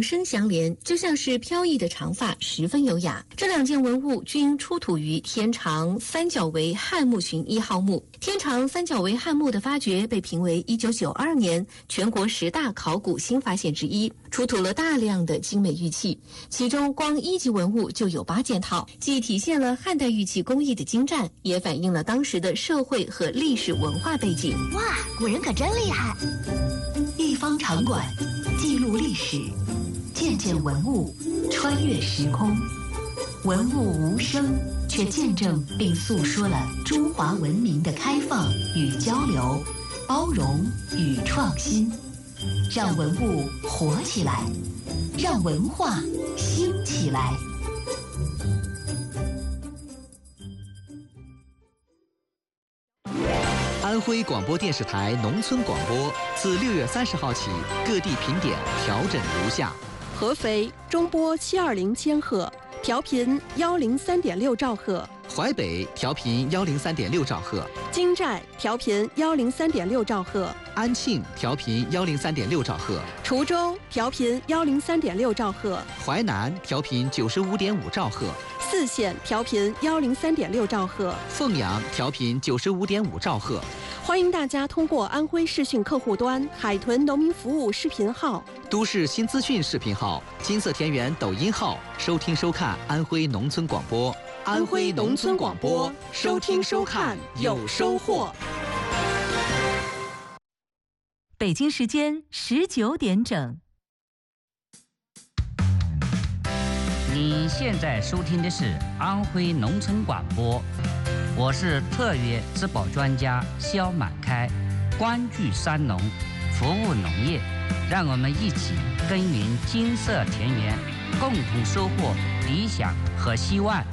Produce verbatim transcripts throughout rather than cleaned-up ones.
堂声相连，就像是飘逸的长发，十分优雅。这两件文物均出土于天长三角围汉墓群一号墓。天长三角围汉墓的发掘被评为一九九二年全国十大考古新发现之一，出土了大量的精美玉器，其中光一级文物就有八件套，既体现了汉代玉器工艺的精湛，也反映了当时的社会和历史文化背景。 哇，古人可真厉害！ 一方场馆，记录历史，件件文物，穿越时空。文物无声，却见证并诉说了中华文明的开放与交流，包容与创新。让文物活起来，让文化兴起来。 安徽广播电视台农村广播自六月三十号起，各地频点调整如下： 合肥中波七二零千赫，调频幺零三点六兆赫； 淮北调频幺零三点六兆赫； 金寨调频幺零三点六兆赫； 安庆调频幺零三点六兆赫； 滁州调频幺零三点六兆赫； 淮南调频九十五点五兆赫； 泗县调频幺零三点六兆赫； 凤阳调频九十五点五兆赫。 欢迎大家通过安徽视讯客户端、海豚农民服务视频号、 都市新资讯视频号、金色田园抖音号收听收看安徽农村广播。 安徽农村广播，收听收看有收获。 北京时间十九点整。 您现在收听的是安徽农村广播，我是特约质保专家肖满开，关注山农，服务农业，让我们一起耕耘金色田园，共同收获理想和希望。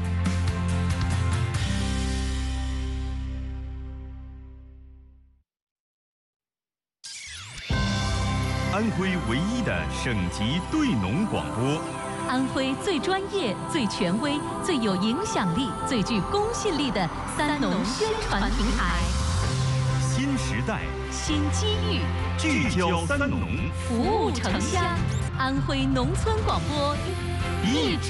安徽唯一的省级对农广播， 安徽最专业、最权威、最有影响力、最具公信力的三农宣传平台。 新时代， 新机遇， 聚焦三农， 服务城乡。安徽农村广播，一直